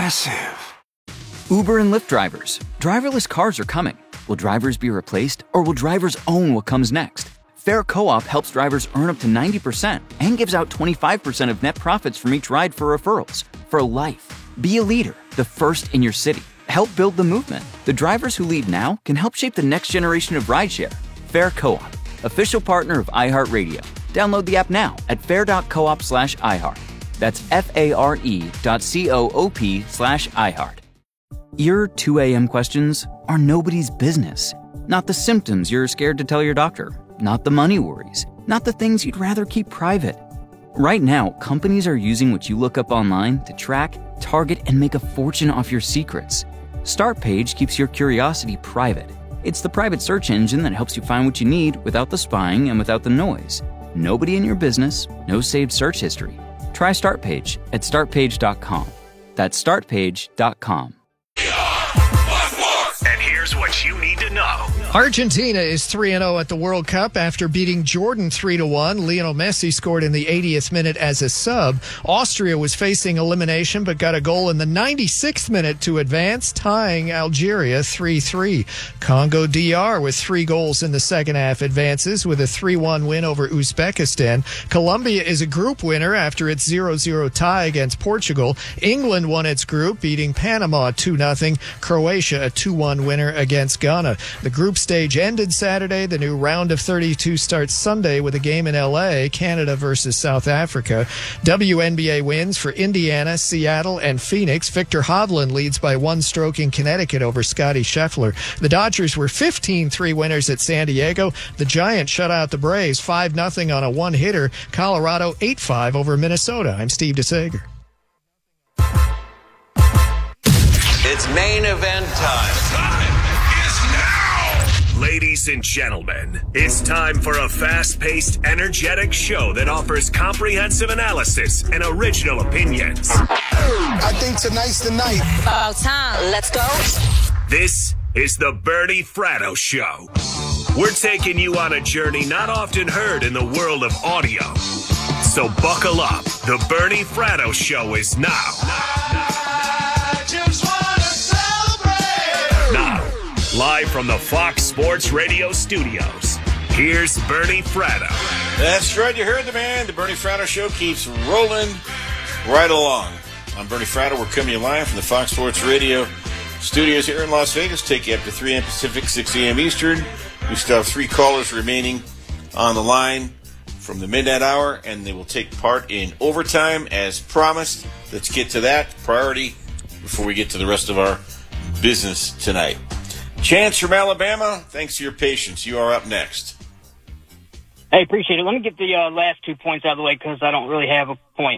impressive. Uber and Lyft drivers. Driverless cars are coming. Will drivers be replaced, or will drivers own what comes next? Fair Co-op helps drivers earn up to 90% and gives out 25% of net profits from each ride for referrals. For life. Be a leader, the first in your city. Help build the movement. The drivers who lead now can help shape the next generation of rideshare. Fair Co-op, official partner of iHeartRadio. Download the app now at fair.coop/iHeart. That's FARE.coop/iHeart. Your 2 a.m. questions are nobody's business. Not the symptoms you're scared to tell your doctor. Not the money worries. Not the things you'd rather keep private. Right now, companies are using what you look up online to track, target, and make a fortune off your secrets. Startpage keeps your curiosity private. It's the private search engine that helps you find what you need without the spying and without the noise. Nobody in your business, no saved search history. Try Startpage at startpage.com. That's startpage.com. And here's what you need to know. Argentina is 3-0 at the World Cup after beating Jordan 3-1. Lionel Messi scored in the 80th minute as a sub. Austria was facing elimination but got a goal in the 96th minute to advance, tying Algeria 3-3. Congo DR with 3 goals in the second half advances with a 3-1 win over Uzbekistan. Colombia is a group winner after its 0-0 tie against Portugal. England won its group, beating Panama 2-0. Croatia a 2-1 winner against Ghana. The group stage ended Saturday. The new round of 32 starts Sunday with a game in L.A., Canada versus South Africa. WNBA wins for Indiana, Seattle, and Phoenix. Victor Hovland leads by 1 stroke in Connecticut over Scotty Scheffler. The Dodgers were 15-3 winners at San Diego. The Giants shut out the Braves 5-0 on a one-hitter. Colorado 8-5 over Minnesota. I'm Steve DeSager. It's main event time. Time is now. Ladies and gentlemen, it's time for a fast-paced, energetic show that offers comprehensive analysis and original opinions. I think tonight's the night. About time. Let's go. This is the Bernie Fratto Show. We're taking you on a journey not often heard in the world of audio. So buckle up. The Bernie Fratto Show is now. Now, live from the Fox Sports Radio studios, here's Bernie Fratto. That's right, you heard the man. The Bernie Fratto Show keeps rolling right along. I'm Bernie Fratto. We're coming to you live from the Fox Sports Radio studios here in Las Vegas. Take you up to 3 a.m. Pacific, 6 a.m. Eastern. We still have 3 callers remaining on the line from the midnight hour, and they will take part in overtime as promised. Let's get to that priority before we get to the rest of our business tonight. Chance from Alabama, thanks for your patience. You are up next. Hey, appreciate it. Let me get the last 2 points out of the way because I don't really have a point.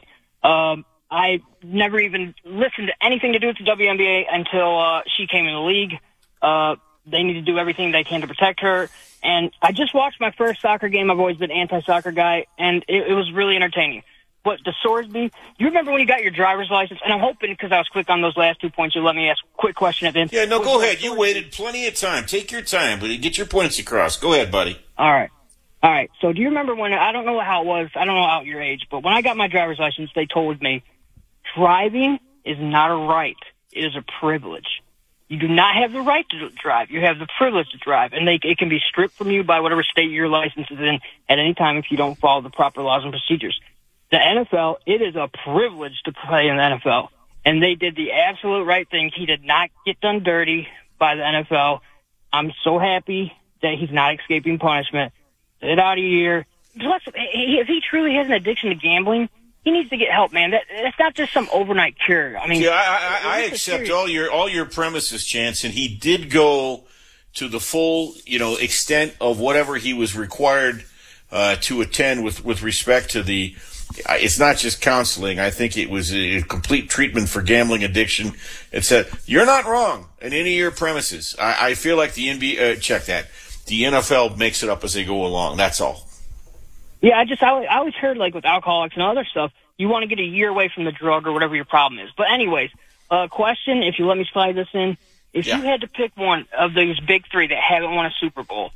I never even listened to anything to do with the WNBA until she came in the league. They need to do everything they can to protect her. And I just watched my first soccer game. I've always been an anti-soccer guy, and it was really entertaining. But the Sorsby, you remember when you got your driver's license? And I'm hoping, because I was quick on those last 2 points, you'll let me ask a quick question at the end. Yeah, no, go ahead. You waited plenty of time. Take your time, but get your points across. Go ahead, buddy. All right. So do you remember when, I don't know how it was, I don't know out your age, but when I got my driver's license, they told me, driving is not a right. It is a privilege. You do not have the right to drive. You have the privilege to drive, and it can be stripped from you by whatever state your license is in at any time if you don't follow the proper laws and procedures. The NFL, it is a privilege to play in the NFL, and they did the absolute right thing. He did not get done dirty by the NFL. I'm so happy that he's not escaping punishment. Get it out of here. Plus, if he truly has an addiction to gambling, he needs to get help, man. That's not just some overnight cure. I mean, yeah, I accept all your premises, Chance, and he did go to the full, extent of whatever he was required to attend with respect to the. It's not just counseling. I think it was a complete treatment for gambling addiction. It said you're not wrong in any of your premises. I feel like the NBA check that. The NFL makes it up as they go along. That's all. Yeah, I always heard, like, with alcoholics and other stuff, you want to get a year away from the drug or whatever your problem is. But anyways, question, if you let me slide this in. If you had to pick one of these big 3 that haven't won a Super Bowl,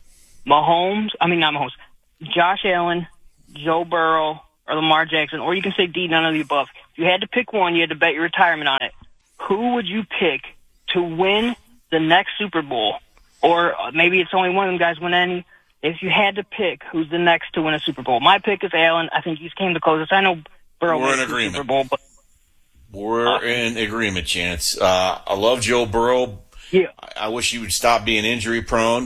Josh Allen, Joe Burrow, or Lamar Jackson, or you can say D, none of the above. If you had to pick one, you had to bet your retirement on it. who would you pick to win the next Super Bowl? Or maybe it's only one of them guys win any. If you had to pick who's the next to win a Super Bowl, my pick is Allen. I think he's came the closest. I know Burrow won the Super Bowl, but we're in agreement, Chance. I love Joe Burrow. Yeah. I wish he would stop being injury prone.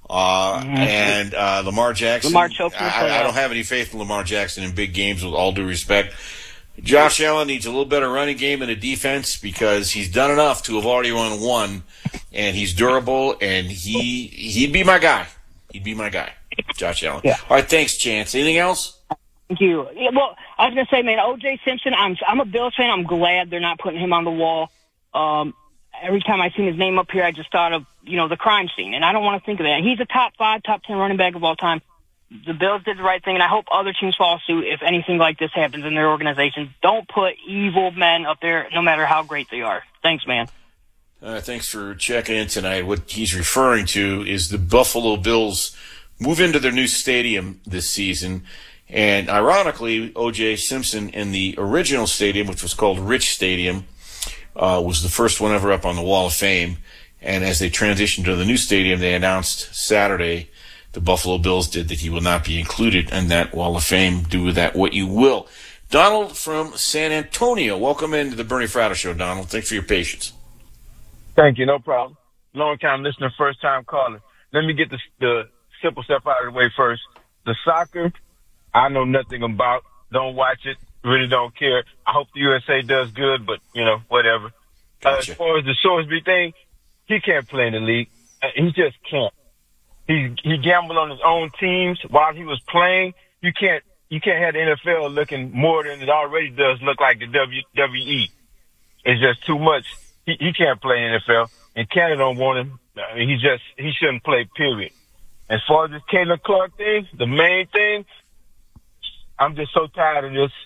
And Lamar Jackson. Lamar choked I don't have any faith in Lamar Jackson in big games, with all due respect. Josh Allen needs a little better running game and a defense, because he's done enough to have already won one, and he's durable, and he'd be my guy. He'd be my guy, Josh Allen. Yeah. All right, thanks, Chance. Anything else? Thank you. Yeah, well, I was gonna say, man, O.J. Simpson. I'm a Bills fan. I'm glad they're not putting him on the wall. Every time I seen his name up here, I just thought of the crime scene, and I don't want to think of that. He's a top 5, top 10 running back of all time. The Bills did the right thing, and I hope other teams follow suit if anything like this happens in their organization. Don't put evil men up there, no matter how great they are. Thanks, man. Thanks for checking in tonight. What he's referring to is the Buffalo Bills move into their new stadium this season. And ironically, O.J. Simpson in the original stadium, which was called Rich Stadium, was the first one ever up on the Wall of Fame. And as they transitioned to the new stadium, they announced Saturday, the Buffalo Bills did, that he will not be included in that Wall of Fame. Do with that what you will. Donald from San Antonio, welcome into the Bernie Fratto Show, Donald. Thanks for your patience. Thank you, no problem. Long-time listener, first-time caller. Let me get the simple stuff out of the way first. The soccer, I know nothing about. Don't watch it. Really don't care. I hope the USA does good, but, whatever. Gotcha. As far as the Sorsby thing, he can't play in the league. He just can't. He gambled on his own teams while he was playing. You can't have the NFL looking more than it already does look like the WWE. It's just too much. He can't play in the NFL, and Canada don't want him. I mean, he shouldn't play, period. As far as this Caitlin Clark thing, the main thing, I'm just so tired of this.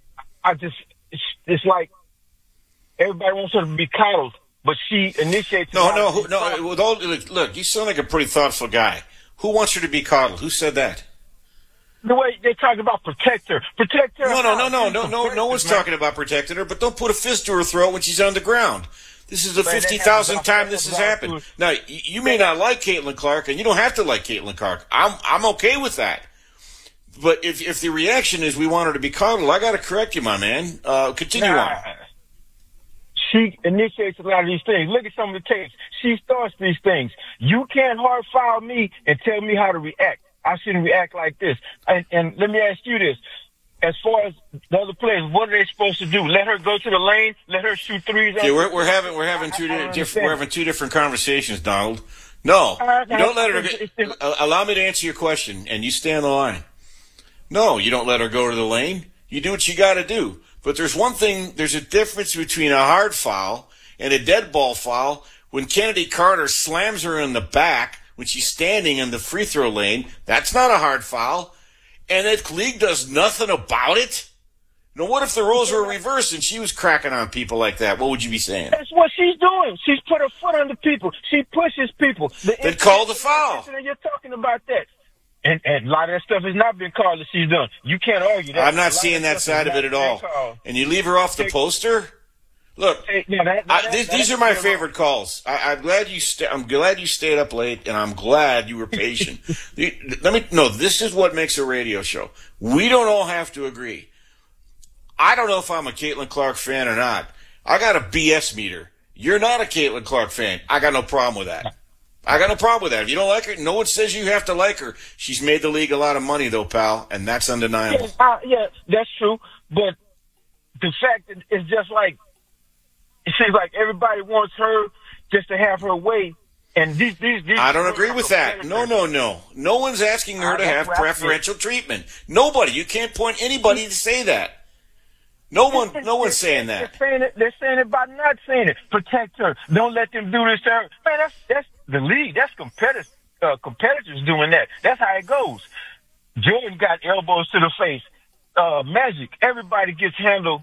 It's like everybody wants her to be coddled, but she initiates. No. Look, you sound like a pretty thoughtful guy. Who wants her to be coddled? Who said that? The way they talk about protect her. No one's talking about protecting her, but don't put a fist to her throat when she's on the ground. This is the 50,000th time this has happened. Now, you may not like Caitlin Clark, and you don't have to like Caitlin Clark. I'm okay with that. But if the reaction is we want her to be coddled, I got to correct you, my man. Continue on. She initiates a lot of these things. Look at some of the tapes. She starts these things. You can't hard foul me and tell me how to react. I shouldn't react like this. And let me ask you this. As far as the other players, what are they supposed to do? Let her go to the lane? Let her shoot threes? Yeah, we're having two different conversations, Donald. No, you don't let her. Allow me to answer your question, and you stay on the line. No, you don't let her go to the lane. You do what you got to do. But there's one thing. There's a difference between a hard foul and a dead ball foul. When Kennedy Carter slams her in the back when she's standing in the free throw lane, that's not a hard foul. And the league does nothing about it? Now, what if the roles were reversed and she was cracking on people like that? What would you be saying? That's what she's doing. She's put her foot on the people. She pushes people. Then call the foul. You're talking about that. And a lot of that stuff has not been called that she's done. You can't argue that. I'm not seeing that side of it at all. And you leave her off the poster? Look, these are my favorite calls. I'm glad you stayed up late, and I'm glad you were patient. This is what makes a radio show. We don't all have to agree. I don't know if I'm a Caitlin Clark fan or not. I got a BS meter. You're not a Caitlin Clark fan. I got no problem with that. If you don't like her, no one says you have to like her. She's made the league a lot of money, though, pal, and that's undeniable. Yeah, that's true. But the fact that it's just like, it seems like everybody wants her just to have her way. And these I don't agree with that. No. No one's asking her to have preferential treatment. Nobody. You can't point anybody to say that. No one's saying that. They're saying it by not saying it. Protect her. Don't let them do this to her. Man, that's the league. That's competitors doing that. That's how it goes. Jordan got elbows to the face. Magic. Everybody gets handled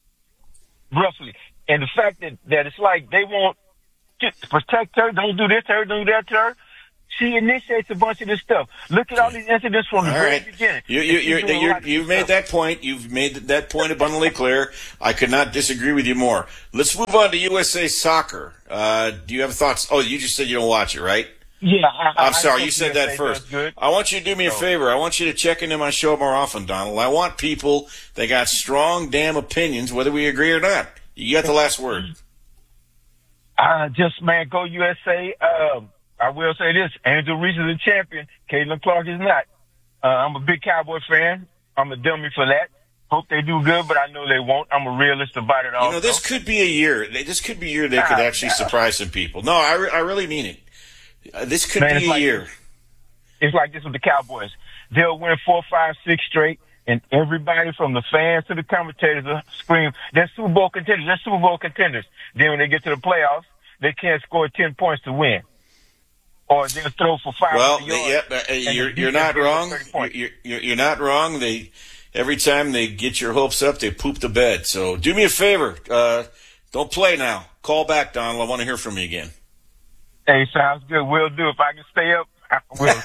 roughly. And the fact that it's like they won't protect her, don't do this to her, don't do that to her. She initiates a bunch of this stuff. Look at all these incidents from the very beginning. You've made that point. You've made that point abundantly clear. I could not disagree with you more. Let's move on to USA Soccer. Do you have thoughts? Oh, you just said you don't watch it, right? Yeah. I'm sorry, you said that first. I want you to do me a favor. I want you to check into my show more often, Donald. I want people that got strong damn opinions, whether we agree or not. You got the last word. Man, go USA. I will say this. Angel Reese is a champion. Caitlin Clark is not. I'm a big Cowboy fan. I'm a dummy for that. Hope they do good, but I know they won't. I'm a realist about it all. This could be a year. This could be a year they could actually surprise some people. No, I really mean it. This could be a year. It's like this with the Cowboys. They'll win 4, 5, 6 straight, and everybody from the fans to the commentators will scream, they're Super Bowl contenders. They're Super Bowl contenders. Then when they get to the playoffs, they can't score 10 points to win. Or they'll throw for 5 yards. You're not wrong. You're not wrong. Every time they get your hopes up, they poop the bed. So do me a favor. Don't play now. Call back, Donald. I want to hear from you again. Hey, sounds good. Will do. If I can stay up, I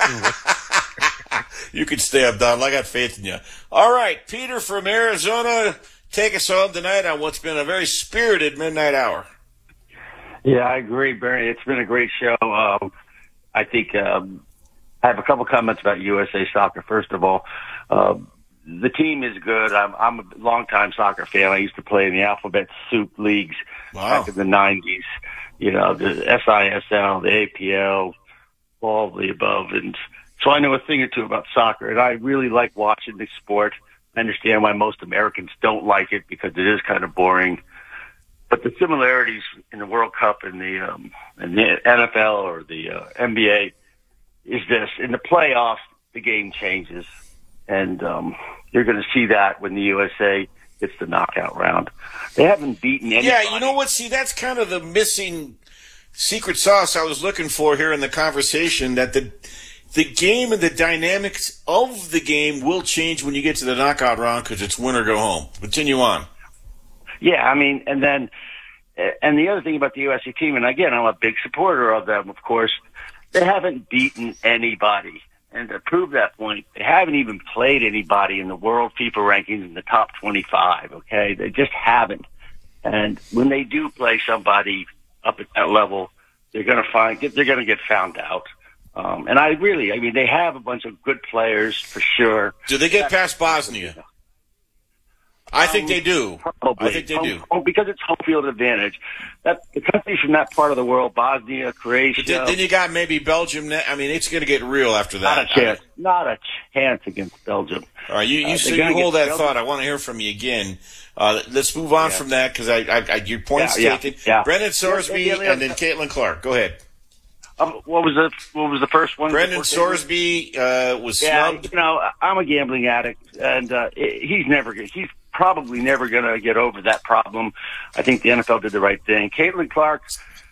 will do. You can stay up, Donald. I got faith in you. All right, Peter from Arizona, take us home tonight on what's been a very spirited midnight hour. Yeah, I agree, Bernie. It's been a great show. I think I have a couple comments about USA Soccer. First of all, the team is good. I'm a longtime soccer fan. I used to play in the Alphabet Soup leagues back in the 90s. The SISL, the APL, all of the above. And so I know a thing or two about soccer, and I really like watching the sport. I understand why most Americans don't like it because it is kind of boring. But the similarities in the World Cup and the NFL or the NBA is this. In the playoffs, the game changes. And you're going to see that when the USA gets the knockout round. They haven't beaten anybody. Yeah, you know what? See, that's kind of the missing secret sauce I was looking for here in the conversation, that the game and the dynamics of the game will change when you get to the knockout round because it's win or go home. Continue on. Yeah, I mean, and the other thing about the USA team, and again, I'm a big supporter of them, of course, they haven't beaten anybody. And to prove that point, they haven't even played anybody in the world FIFA rankings in the top 25, okay? They just haven't. And when they do play somebody up at that level, they're going to get found out. And they have a bunch of good players for sure. Do they get past Bosnia? I think they do. Probably. I think they do. Because it's home field advantage. The countries from that part of the world, Bosnia, Croatia. But then you got maybe Belgium. I mean, it's going to get real after that. Not a chance against Belgium. All right, you hold that thought. I want to hear from you again. Let's move on from that because your point's taken. Yeah. Brendan Sorsby and then Caitlin Clark. Go ahead. What was the first one? Brendan Sorsby was snubbed. I'm a gambling addict, and he's probably never going to get over that problem. I think the NFL did the right thing. Caitlin Clark,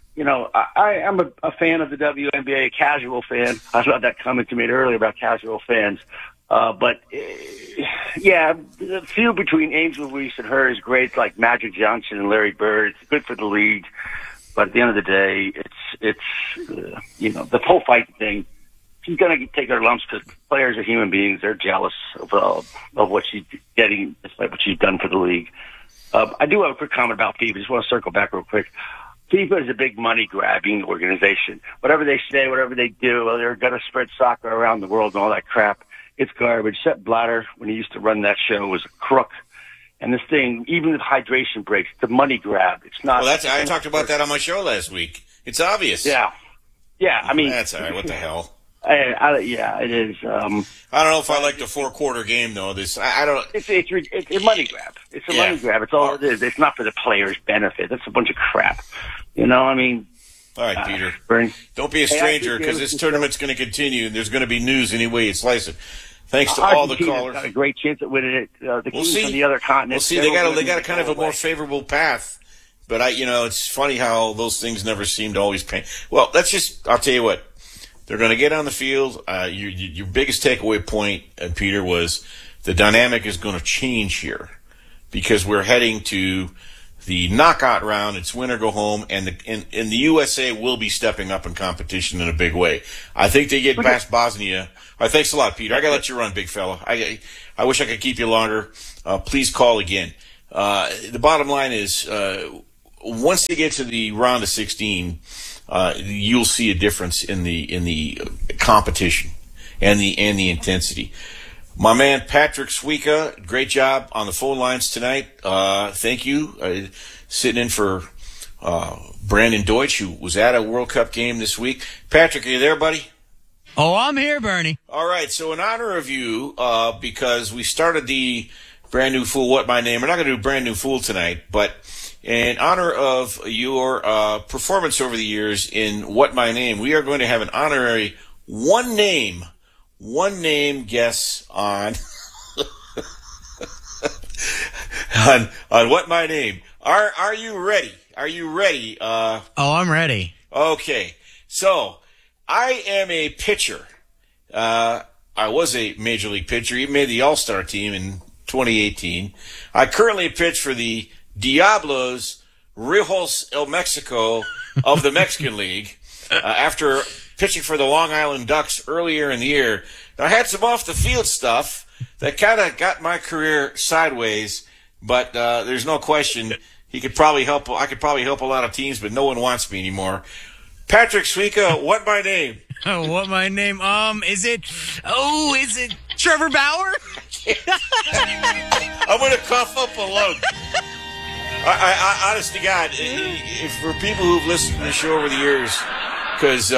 I'm a fan of the WNBA, a casual fan. I love that comment you made earlier about casual fans. The feud between Angel Reese and her is great, like Magic Johnson and Larry Bird. It's good for the league. But at the end of the day, it's the whole fight thing. She's going to take her lumps because players are human beings. They're jealous of what she's getting, despite what she's done for the league. I do have a quick comment about FIFA. Just want to circle back real quick. FIFA is a big money-grabbing organization. Whatever they say, whatever they do, they're going to spread soccer around the world and all that crap. It's garbage. Sepp Blatter, when he used to run that show, was a crook. And this thing, even with hydration breaks, it's a money grab. It's not. Well, I talked about that on my show last week. It's obvious. Yeah. I mean, that's all right. What the hell? It is. I don't know if I like the 4-quarter game though. I don't. It's a money grab. It's a money grab. It's all it is. It's not for the players' benefit. That's a bunch of crap. I mean. All right, Peter. Bernie. Don't be a stranger because this tournament's going to continue and there's going to be news any way you slice it. Thanks to all the callers. Got a great chance at winning it. The Kings on the other continent. We'll see. They got a kind of a more favorable path. But it's funny how those things never seem to always pay. Well, I'll tell you what. They're going to get on the field. Your biggest takeaway point, Peter, was the dynamic is going to change here because we're heading to the knockout round. It's win or go home, and the USA will be stepping up in competition in a big way. I think they get past Bosnia. All right, thanks a lot, Peter. I gotta let you run, big fella. I wish I could keep you longer. Please call again. The bottom line is, once they get to the round of 16, you'll see a difference in the competition and the intensity. My man Patrick Suika, great job on the phone lines tonight. Thank you. Sitting in for Brandon Deutsch, who was at a World Cup game this week. Patrick, are you there, buddy? Oh, I'm here, Bernie. All right. So in honor of you, because we started the Brand New Fool, What My Name, we're not going to do Brand New Fool tonight, but in honor of your performance over the years in What My Name, we are going to have an honorary one name guess on on What My Name. Are you ready? Are you ready? Oh, I'm ready. Okay. So, I am a pitcher. I was a major league pitcher, even made the All-Star team in 2018. I currently pitch for the Diablos Rojos El Mexico of the Mexican League after pitching for the Long Island Ducks earlier in the year. Now, I had some off-the-field stuff that kind of got my career sideways, but there's no question I could probably help a lot of teams, but no one wants me anymore. Patrick Suika, What My Name? What My Name? Is it Trevor Bauer? I'm going to cough up a lung. I honest to God, if for people who've listened to the show over the years, because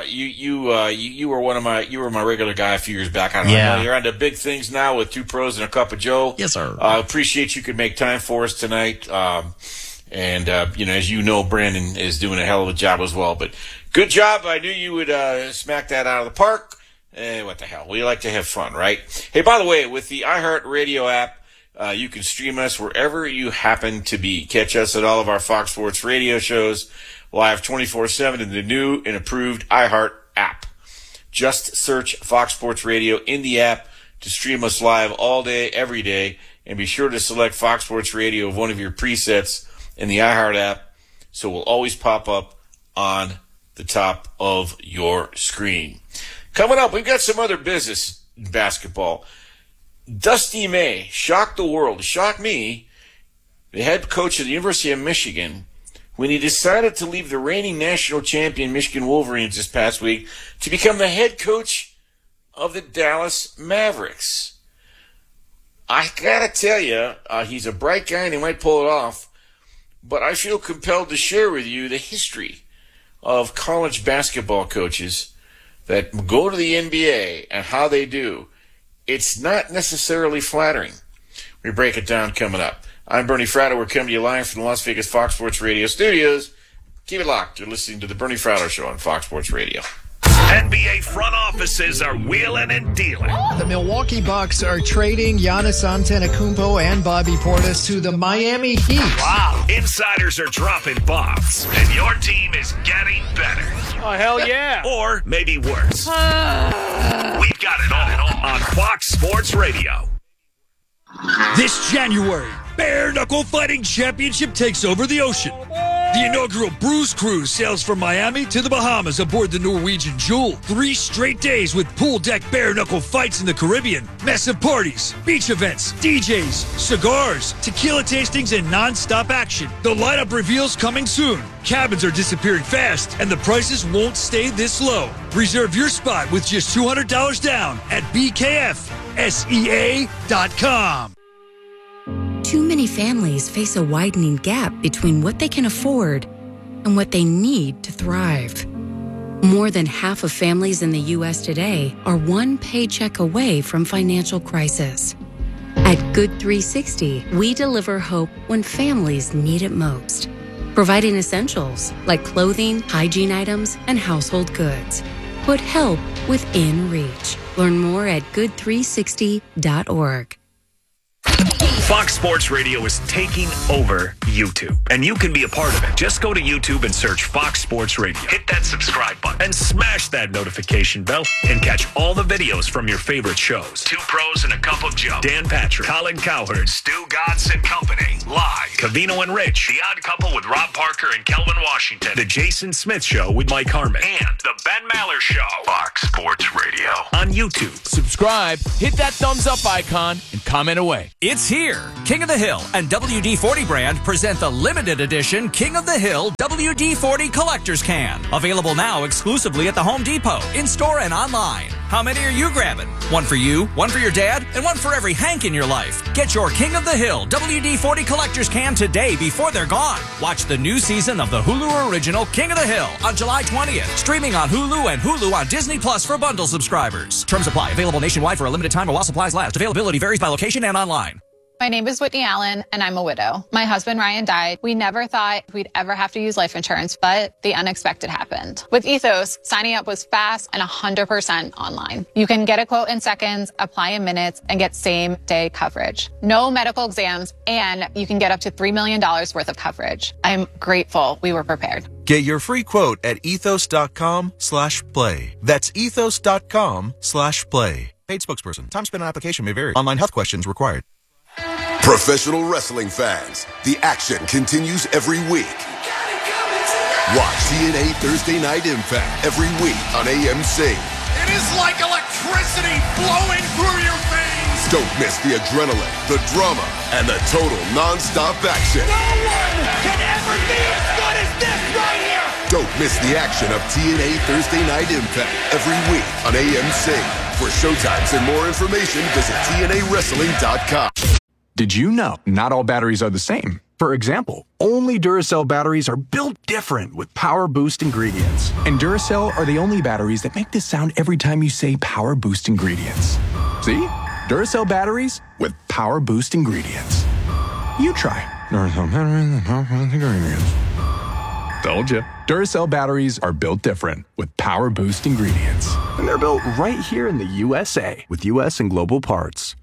you were my regular guy a few years back. I don't know. You're on to big things now with Two Pros and a Cup of Joe. Yes, sir. I appreciate you could make time for us tonight. And as you know, Brandon is doing a hell of a job as well. But good job. I knew you would smack that out of the park. What the hell? We like to have fun, right? Hey, by the way, with the iHeartRadio app, you can stream us wherever you happen to be. Catch us at all of our Fox Sports radio shows live 24/7 in the new and improved iHeart app. Just search Fox Sports Radio in the app to stream us live all day, every day. And be sure to select Fox Sports Radio of one of your presets in the iHeart app, so it will always pop up on the top of your screen. Coming up, we've got some other business in basketball. Dusty May shocked the world, shocked me, the head coach of the University of Michigan, when he decided to leave the reigning national champion Michigan Wolverines this past week to become the head coach of the Dallas Mavericks. I gotta tell you, he's a bright guy and he might pull it off, but I feel compelled to share with you the history of college basketball coaches that go to the NBA and how they do. It's not necessarily flattering. We break it down coming up. I'm Bernie Fratto. We're coming to you live from the Las Vegas Fox Sports Radio studios. Keep it locked. You're listening to the Bernie Fratto Show on Fox Sports Radio. NBA front offices are wheeling and dealing. The Milwaukee Bucks are trading Giannis Antetokounmpo and Bobby Portis to the Miami Heat. Wow. Insiders are dropping bombs, and your team is getting better. Oh, hell yeah. Or maybe worse. We've got it all on Fox Sports Radio. This January, Bare Knuckle Fighting Championship takes over the ocean. The inaugural Bruise Cruise sails from Miami to the Bahamas aboard the Norwegian Jewel. 3 straight days with pool deck bare knuckle fights in the Caribbean, massive parties, beach events, DJs, cigars, tequila tastings, and non-stop action. The lineup reveals coming soon. Cabins are disappearing fast, and the prices won't stay this low. Reserve your spot with just $200 down at BKFSEA.com. Too many families face a widening gap between what they can afford and what they need to thrive. More than half of families in the U.S. today are one paycheck away from financial crisis. At Good 360, we deliver hope when families need it most, providing essentials like clothing, hygiene items, and household goods. Put help within reach. Learn more at good360.org. Fox Sports Radio is taking over YouTube, and you can be a part of it. Just go to YouTube and search Fox Sports Radio. Hit that subscribe button and smash that notification bell and catch all the videos from your favorite shows. Two Pros and a Cup of Joe. Dan Patrick, Colin Cowherd, Stu Godson Company. Live. Covino and Rich. The Odd Couple with Rob Parker and Kelvin Washington. The Jason Smith Show with Mike Harmon. And The Ben Maller Show. Fox Sports Radio. On YouTube. Subscribe, hit that thumbs up icon, and comment away. It's here. King of the Hill and WD-40 brand present the limited edition King of the Hill WD-40 Collector's Can. Available now exclusively at the Home Depot, in-store and online. How many are you grabbing? One for you, one for your dad, and one for every Hank in your life. Get your King of the Hill WD-40 Collector's Can today before they're gone. Watch the new season of the Hulu original King of the Hill on July 20th. Streaming on Hulu and Hulu on Disney Plus for bundle subscribers. Terms apply. Available nationwide for a limited time or while supplies last. Availability varies by location and online. My name is Whitney Allen, and I'm a widow. My husband, Ryan, died. We never thought we'd ever have to use life insurance, but the unexpected happened. With Ethos, signing up was fast and 100% online. You can get a quote in seconds, apply in minutes, and get same-day coverage. No medical exams, and you can get up to $3 million worth of coverage. I'm grateful we were prepared. Get your free quote at ethos.com/play. That's ethos.com/play. Paid spokesperson. Time spent on application may vary. Online health questions required. Professional wrestling fans, the action continues every week. Watch TNA Thursday Night Impact every week on AMC. It is like electricity flowing through your veins. Don't miss the adrenaline, the drama, and the total non-stop action. No one can ever be as good as this right here. Don't miss the action of TNA Thursday Night Impact every week on AMC. For showtimes and more information, visit TNAWrestling.com. Did you know not all batteries are the same? For example, only Duracell batteries are built different with Power Boost ingredients. And Duracell are the only batteries that make this sound every time you say Power Boost ingredients. See? Duracell batteries with Power Boost ingredients. You try. Duracell batteries with Power Boost ingredients. Told you. Duracell batteries are built different with Power Boost ingredients. And they're built right here in the USA with US and global parts.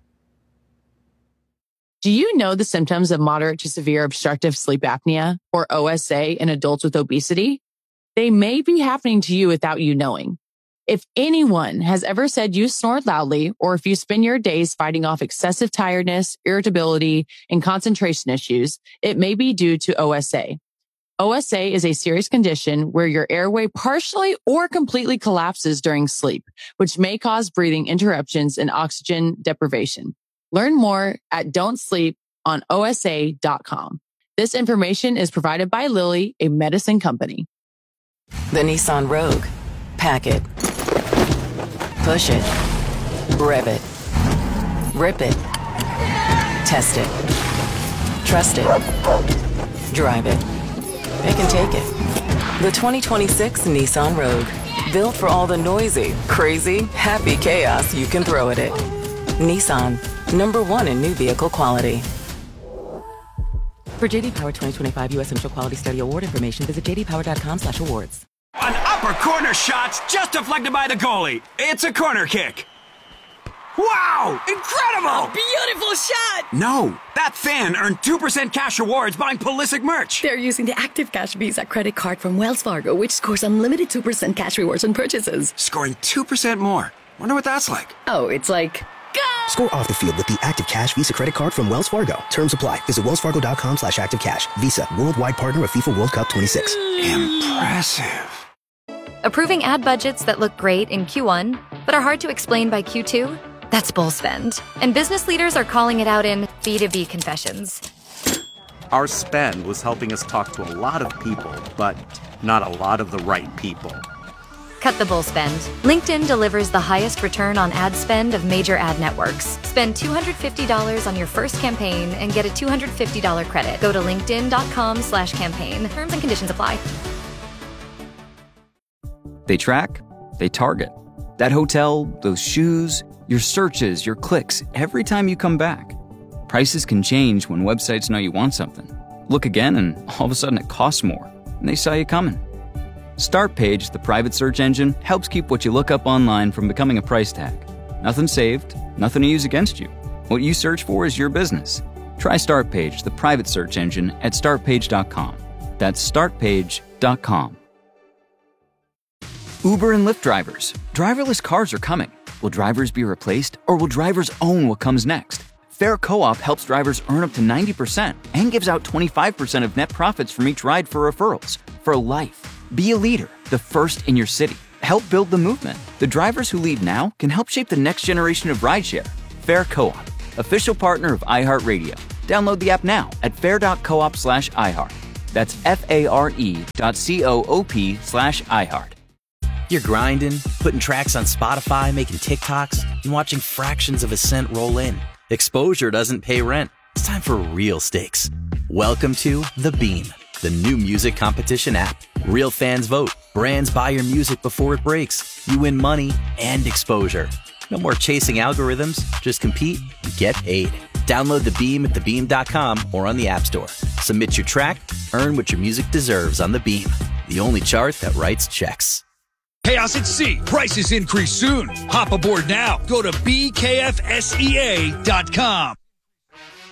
Do you know the symptoms of moderate to severe obstructive sleep apnea, or OSA, in adults with obesity? They may be happening to you without you knowing. If anyone has ever said you snore loudly, or if you spend your days fighting off excessive tiredness, irritability, and concentration issues, it may be due to OSA. OSA is a serious condition where your airway partially or completely collapses during sleep, which may cause breathing interruptions and oxygen deprivation. Learn more at don'tsleeponosa.com. This information is provided by Lilly, a medicine company. The Nissan Rogue. Pack it. Push it. Rev it. Rip it. Test it. Trust it. Drive it. It can take it. The 2026 Nissan Rogue. Built for all the noisy, crazy, happy chaos you can throw at it. Nissan. #1 in new vehicle quality. For JD Power 2025 U.S. Central Quality Study Award information, visit jdpower.com/awards. An upper corner shot's just deflected by the goalie. It's a corner kick. Wow! Incredible! A beautiful shot! No, that fan earned 2% cash rewards buying Pulisic merch. They're using the Active Cash Visa credit card from Wells Fargo, which scores unlimited 2% cash rewards on purchases. Scoring 2% more. Wonder what that's like. Oh, it's like... Score off the field with the Active Cash Visa credit card from Wells Fargo. Terms apply. Visit wellsfargo.com/activecash. Visa, worldwide partner of FIFA World Cup 26. Impressive. Approving ad budgets that look great in Q1, but are hard to explain by Q2? That's bull spend. And business leaders are calling it out in B2B confessions. Our spend was helping us talk to a lot of people, but not a lot of the right people. Cut the bull spend. LinkedIn delivers the highest return on ad spend of major ad networks. Spend $250 on your first campaign and get a $250 credit. Go to linkedin.com/campaign. Terms and conditions apply. They track, they target. That hotel, those shoes, your searches, your clicks, every time you come back. Prices can change when websites know you want something. Look again and all of a sudden it costs more, and they saw you coming. Startpage, the private search engine, helps keep what you look up online from becoming a price tag. Nothing saved, nothing to use against you. What you search for is your business. Try Startpage, the private search engine, at startpage.com. That's startpage.com. Uber and Lyft drivers. Driverless cars are coming. Will drivers be replaced, or will drivers own what comes next? Fair Co-op helps drivers earn up to 90% and gives out 25% of net profits from each ride for referrals. For life. Be a leader, the first in your city. Help build the movement. The drivers who lead now can help shape the next generation of rideshare. Fair Co-op, official partner of iHeartRadio. Download the app now at fair.coop/iHeart. That's FARE.coop/iHeart. You're grinding, putting tracks on Spotify, making TikToks, and watching fractions of a cent roll in. Exposure doesn't pay rent. It's time for real stakes. Welcome to The Beam, the new music competition app. Real fans vote. Brands buy your music before it breaks. You win money and exposure. No more chasing algorithms. Just compete and get paid. Download The Beam at thebeam.com or on the App Store. Submit your track, earn what your music deserves on The Beam, the only chart that writes checks. Chaos at Sea. Prices increase soon. Hop aboard now. Go to BKFSEA.com.